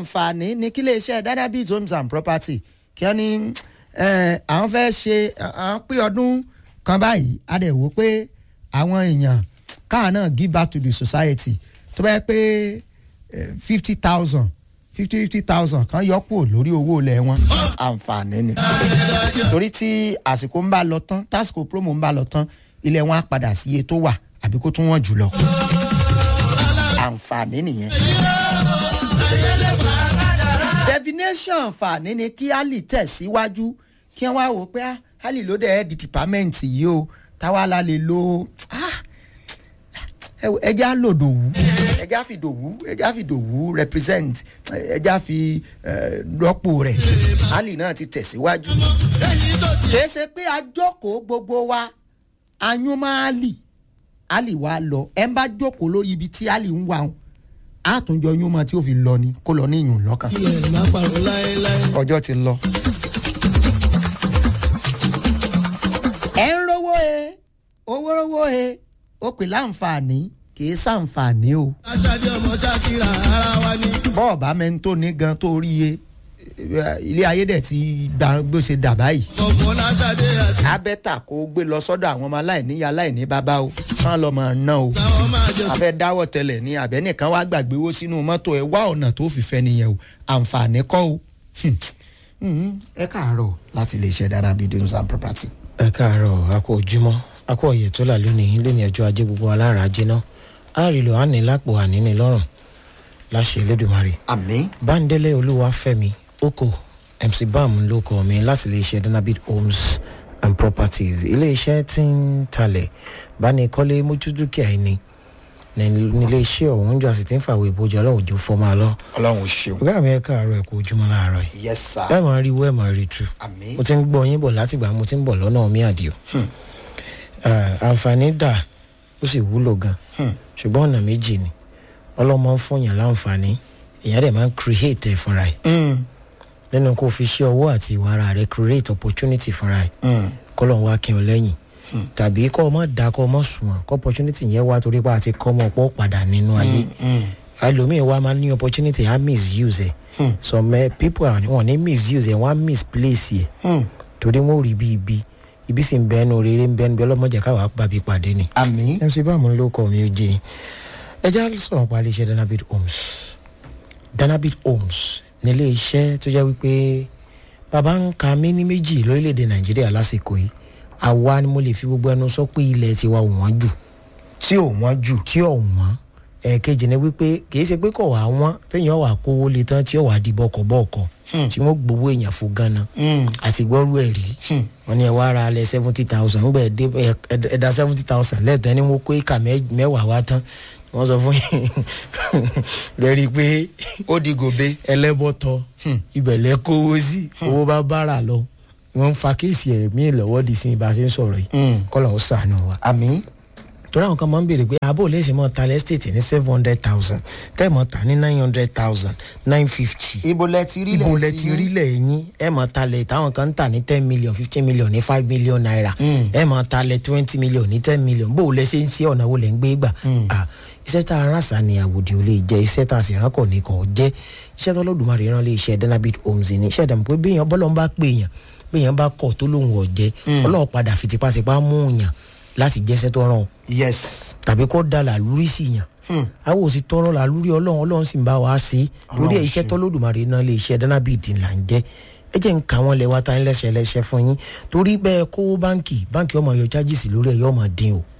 àǹfààní ní kí iléeṣẹ́ Danabit Homes and Property kí wọ́n ní àwọn fẹ́ ṣe àwọn pé ọdún kan báyìí a dẹ̀ wò pé àwọn èèyàn káà náà give back to the society tó bá yẹ pé 50,000 kan yọ kúrò lórí owó ilẹ̀ wọn àǹfààní ni torí tí àsìkò ń bá lọ tán tásìkò promo ń bá lọ tán ilẹ̀ wọn á padà sí iye tó wà àbí kó tún wọ́n jù lọ àǹfààní nìyẹn. definition àǹfààní ni kí Ali tẹ̀síwájú kí wọ́n wá wò pé Ali ló dẹ̀ di department yìí o táwa la lè lo ẹja lò Dòwú ẹja fi Dòwú represent ẹja fi rọ́pò rẹ̀ Ali náà ti tẹ̀síwájú kìí ṣe pé àjókòó gbogbo wa ayúnmọ́ Ali wa lọ ẹ ń bá jókòó lórí ibi tí Ali ń wà àtúnjọ yúnmọ́ tí ó fi lọ ni kó lọ ní ìyún lọ́kàn ọjọ́ ti lọ. ẹ ń rówó ó pè láǹfààní kìí sàǹfààní o. aṣáájú ọmọ ṣàkírà ara wa ni. bọ́ọ̀bá mẹ́ńtò ní gan tó rí iye ilé ayé dẹ̀ ti dá bó ṣe dà báyìí. ọ̀pọ̀ láṣáde àti. abẹ́tà kó gbé lọ sọ́dọ̀ àwọn ọmọ aláìní bàbá o kán lọ mọ̀ ná o. abẹ́ dáwọ́ tẹ́lẹ̀ ní abẹ́nìkan wá gbàgbé owó sínú mọ́tò ẹ̀ wá ọ̀nà tó fi fẹ́ nìyẹn o àǹfààní kọ́ o. ẹ káàárọ̀ láti lè ṣe Danabit Homes and Property. ẹ káàárọ̀ a kú ojúmọ́ a kú ọ̀yẹ̀ tó là lónìí ọjọ́ ajé gbogbo alára ajé náà a rí lò á ní lápò àníní lọ́rùn láṣẹ Elédùmarè. àmín. Bándélé Olúwafẹ́mi Oko MC Bam ló kọ mi láti lè ṣe Danabit Homes and Properties ilé iṣẹ́ tí ń talẹ̀ bánikọ́lé mójú dúkìá ẹni nílé iṣẹ́ ọ̀hún jọ sì ti ń fàwé ìbòjú ọlọ́run òjò fọ́mọ́ lọ. ọlọ́run ṣeun. ọ̀gá mi ẹ káàárọ̀ ẹ kú ojúmọ́ láàárọ̀ yìí. yes sir. ẹ máa rí ẹ máa rí tu. àmín. mo ti ń gbọ́ yín bọ̀ látìgbà mo ti ń bọ̀ lọ́nà omi àdìo. àǹfààní dà ó sì wúlò gan ṣùgbọ́n ọ̀nà méjì ni ọlọ́mọ ń fún yàn láǹfààní èèyàn dẹ̀ máa ń create ẹ̀ fúnra ẹ̀ nínú kó fi ṣe ọwọ́ àti ìwà ara rẹ̀ create opportunity fúnra ẹ̀ kọ́lọ́n wá kí ọ lẹ́yìn tàbí kọ́ ọmọ dá kọ́ ọmọ sùn kọ́ opportunity yẹn wá torí pé àti kọ́ ọmọ pọ̀ padà nínú ayé ẹlòmíì wá máa ní opportunity á misuse ẹ̀ some people wọn ní misuse ẹ̀ wọ́n á misplace ẹ̀ torí wọ́n rí bí ibi sì ń bẹ́nu rere ń bẹ́nu bí ọlọ́mọdé káwá bàbí pàdé ni. àmín. MC Bámu ló kọ́ mi ó jẹ́ ẹja sọ̀rọ̀ pa iléeṣẹ́ Danabit Homes. Danabit Homes ní ilé iṣẹ́ tó jẹ́ wípé bàbá ń ka méní méjì lórílẹ̀‐èdè Nàìjíríà lásìkò yìí àwa ni mo lè fi gbogbo ẹnu sọ pé ilẹ̀ tiwa ò wọ́n jù. tí ò wọ́n. ẹ̀ẹ̀kejì ni wípé kì í ṣe pé kò wá wọ́n téèyàn wà kówó lé tán tí ó wà di bọ́kọ̀bọ́ọ̀kọ̀ tí wọ́n gbowó èèyàn fún ganan àti gbọ́rú ẹ̀ rí wọ́n ní ẹ wá ra alẹ́ 70,000 ń gbẹ ẹ̀dá 70,000 lẹ́ẹ̀tẹ́ ni wọ́n kó ìka mẹ́wàá wá tán wọ́n sọ fún yín lẹ́rí pé ó di gòbe ẹlẹ́bọ̀tọ̀ ibẹ̀lẹ́ kówó sí owó bá bára lọ wọ́n ń fa kéèsì ẹ̀mí ìlọ́wọ́ di sí ibà ṣe ń sọ̀rọ̀ yìí kọ́lọ̀ ó ṣàánú wa. àmín. torí àwọn kan máa ń béèrè pé àbò lè ṣe mọ́ ta lẹ́sítẹ̀tì ní 700,000 tẹ́ẹ̀mọ́ ta ní 900,000 950. ibo lẹ ti rí lẹ̀ yín ẹ̀ mọ́ ta lẹ̀ táwọn kan ń tà ní 10 million 15 million ní 5 million naira ẹ̀ mọ́ ta lẹ̀ 20 million ní 10 million bó o lẹ ṣe ń ṣe ọ̀nà wo lẹ̀ ń gbé gbà. iṣẹ́ tá a rán àṣà ni àwòdì ò lè jẹ́ iṣẹ́ tá a sì rán kọ̀ ní kò jẹ́ iṣẹ́ tó lọ́dùmarè rán lé iṣẹ́ Danabit Homes ní iṣẹ́ dàmú pé béèyàn bọ́lọ́ ń bá pè yàn béèyàn bá kọ̀ tó lóhùn ọ̀jẹ́ ọlọ́ọ̀ padà fi tipátipá mú yàn láti jẹ́sẹ́ tó rán o. yes. tàbí kó da làlúrí sí yàn. àwọn ò sì tọrọ làlúrí ọlọ́run sì ń bá wa ṣe lórí iṣẹ́ tó lódùmarè náà lè ṣe Danabit là ń jẹ́ ẹ jẹ́ ń ka wọn lẹ̀ wá tá ń lẹ́sẹ̀ fún yín torí bẹ́ẹ̀ kó báǹkì ọmọ yọ charges lórí ẹ̀ yọ ọmọ dín o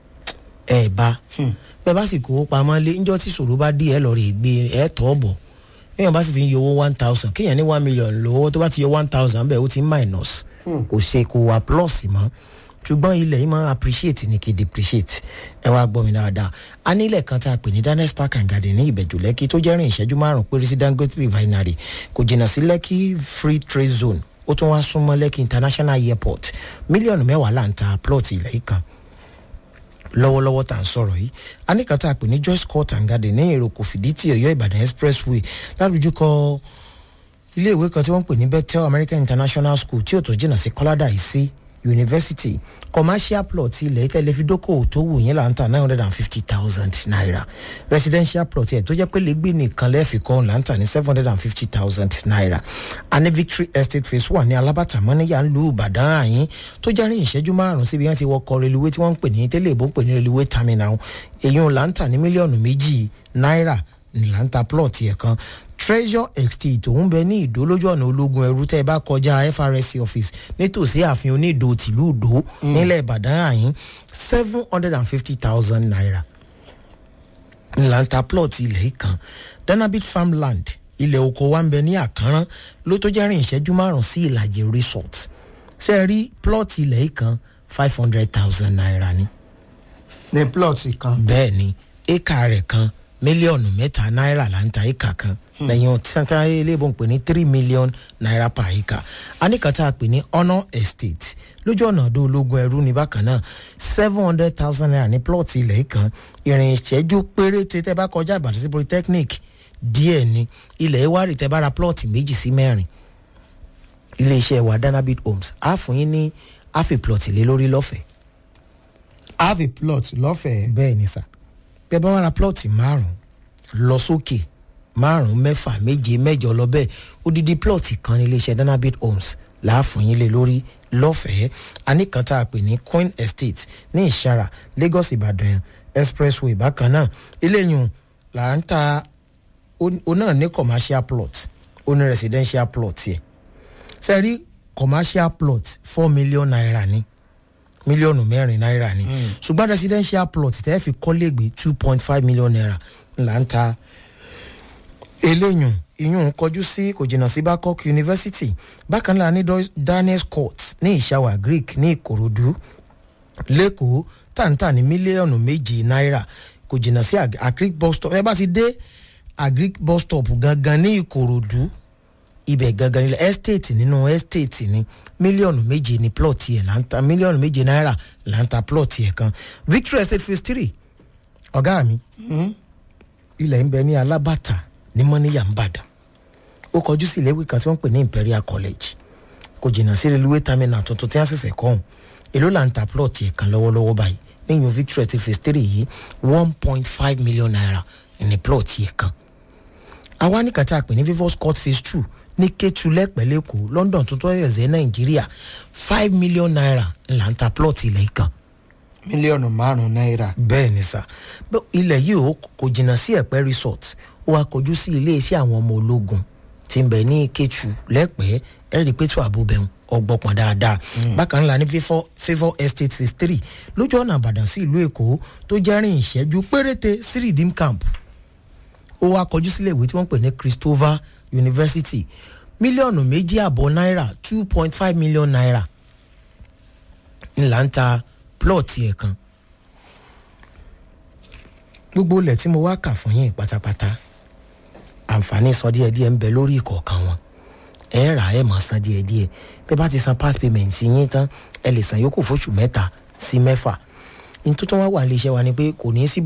ẹ̀ bá bẹ́ẹ̀ bá sì kó pamọ́ lé ńjọ́ tí ṣòro bá dé ẹ̀ lọ rè gbé ẹ̀ tọ́ bọ̀ èèyàn bá sì ti ń yọ owó 1,000 kéèyàn ní 1 million lówó tó bá ti yọ 1,000 bẹ́ẹ̀ ó ti ń minus kò ṣe kò wà plus mọ́ ṣùgbọ́n ilẹ̀ yìí máa appreciate ni kì í depreciate ẹ wá gbọ́ mi dáadáa a nílẹ̀ kan tá a pè ní Daniels Park and Garden ní Ìbẹ̀jú Lẹ́kì tó jẹ́ rìn ìṣẹ́jú 5 péré sí Dangote Refinery kò jìnnà sí Lẹ́kì Free Trade Zone ó tún wá súnmọ́ Lẹ́kì International Airport mílíọ̀nù 10 là ń ta plot ilẹ̀ yìí kan lọ́wọ́lọ́wọ́ tá à ń sọ̀rọ̀ yìí a ní kan tá a pè ní Joyce Court and Garden ní Ìròkò Fìdítì Ọ̀yọ́ Ìbàdàn Expressway lálùjúkọ ilé ìwé kan tí wọ́n ń pè ní Bethel American International School tí ò tó jìnnà sí Kọ́ládà yìí sí University commercial plot ilẹ̀ tẹlifídókòwò tó wù yín là ń ta 950,000 naira residential plot ẹ̀ tó jẹ́ pé lẹ́gbẹ̀ẹ́ nìkan lẹ́ẹ̀fìkọ́ là ń ta ní 750,000 naira àní Victory Estate phase 1 ní Alábàtà mọ́níyà ń lu Ìbàdàn àyín tó jẹ́ rìn ìṣẹ́jú márùn-ún síbi wọ́n ti wọkọ̀ reluwé tí wọ́n ń pè ní tẹ́lẹ̀ ìbò ń pè ní reluwé terminal èyí là ń ta ní mílíọ̀nù 2 náírà ní là ń ta plot yẹn kan Treasure Estate òun bẹ ní Ìdó lójú ọ̀nà ológun ẹrú tẹ́ ẹ bá kọjá FRSC office nítòsí ààfin onídò tìlú Ìdó nílẹ̀ Ìbàdàn àyín 750,000 naira ńlá ń ta plot ilẹ̀ kan Danabit farmland ilẹ̀ oko wa ń bẹ ní Àkànrán ló tó jẹ́ rìn ìṣẹ́jú márùn-ún sí Ìlàjẹ resort ṣe é rí plot ilẹ̀ kan 500,000 naira ni. ní plot kan. bẹ́ẹ̀ ni éka rẹ̀ kan mílíọ̀nù 3 náírà là ń ta éka kan lẹ́yìn santa eléèbó ń pè ní 3 million naira per acre aníkàtà pè ní Honor Estate lójú ọ̀nà àdó ológun ẹrú ní bákan náà 700,000 naira ní plot ilẹ̀ kan ìrìn ìṣẹ́jú péréte tẹ́ bá kọjá Ìbàdàn sí Polytechnic díẹ̀ ni ilẹ̀ ìwárì tẹ́ bá ra plot 2 sí 4 iléeṣẹ́ wa Danabit Homes á fún yín ní àfi plot lé lórí lọ́fẹ̀ẹ́. àfi plot lọ́fẹ̀ẹ́. bẹ́ẹ̀ ni sà bẹ́ẹ̀ bá wà ra plot 5 lọ sókè 5 6 7 8 lọ bẹ́ẹ̀ odidi plot kan ní iléeṣẹ́ Danabit Homes láàfún yín lé lórí lọ́fẹ̀ẹ́ àníkan tá a pè ní Queen Estate ní Ìṣàrà Lagos Ìbàdàn expressway bákan náà eléyìí là ń ta ó náà ní commercial plot ó ní residential plot yẹ sẹ́rí commercial plot 4 million naira ní mílíọ̀nù 4 náírà ni ṣùgbọ́n residential plot tẹ́ fi kọ́lẹ́gbẹ̀ 2.5 million naira là ń ta eléyùn ìyún kọjú sí kò jìnnà sí Babcock University bákan náà ní Daniels Court ní Ìṣàwà Greek ní Ìkòròdú lẹ́kọ̀ọ́ tàǹtà ní mílíọ̀nù 2 náírà kò jìnnà sí Agric bus stop ẹ bá ti dé Agric bus stop gangan ní Ìkòròdú ibẹ̀ gangan nílẹ̀ estate nínú estate ní mílíọ̀nù 2 ní plot yẹ là ń ta mílíọ̀nù 2 náírà là ń ta plot yẹ kan Victory Estate phase 3 ọ̀gá mi ilẹ̀ ń bẹ ní Alábàtà ní mọ́níyà ń bàdàn ó kọjú sí iléèwé kan tí wọ́n pè ní Imperial College kò jìnnà sí railway terminal tuntun tí wọ́n ṣẹ̀ṣẹ̀ kọ́ ọ̀hún èló là ń ta plot yẹ kan lọ́wọ́lọ́wọ́ báyìí níyàn Victory Estate phase 3 yìí 1.5 million naira ní plot yẹ kan àwa ní kàtà pè ní Vivos Court phase 2 ní Kétu lẹ́pẹ̀lẹ́kọ̀ọ́ London tuntun ẹ̀zẹ̀ Nàìjíríà 5 million naira là ń ta plot ilẹ̀ kan. mílíọ̀nù 5 náírà. bẹ́ẹ̀ ni sà ilẹ̀ yìí kò jìnnà sí Ẹ̀pẹ́ resort ó wá kọjú sí iléeṣẹ́ àwọn ọmọ ológun tí ń bẹ ní Kétu lẹ́pẹ́ ẹ̀rí pẹ̀tù àbúbẹ̀hún ọgbọ́pọ̀n dáadáa. bákan ńlá ní Favour Estate phase 3 lójú ọ̀nà Ìbàdàn sí ìlú Èkó tó jẹ́ rìn ìṣẹ́jú péréte sí Redeem Camp ó wá kọjú sílé ìwé tí wọ́n pè ní Christopher University mílíọ̀nù 2.5 náírà 2.5 million naira ńlá ń ta plot yẹ kan gbogbo ilẹ̀ tí mo wá kà fún yín pátápátá àǹfààní san díẹ̀díẹ̀ ń bẹ lórí ìkọ̀ọ̀kan wọn ẹ rà ẹ mọ̀ san díẹ̀díẹ̀ bẹ́ẹ̀ bá ti san part payment yín tán ẹ lè san yòókù fóṣù 3 sí 4 ní tó tún wá wà nílé iṣẹ́ wa ni pé kò ní í sí